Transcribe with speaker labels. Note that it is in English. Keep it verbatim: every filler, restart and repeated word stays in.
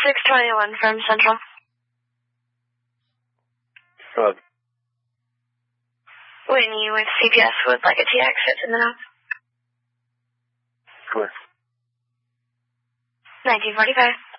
Speaker 1: six twenty-one from Central.
Speaker 2: Hello.
Speaker 1: Whitney with C P S would like a T X fifteen minutes.
Speaker 2: Cool.
Speaker 1: nineteen forty-five.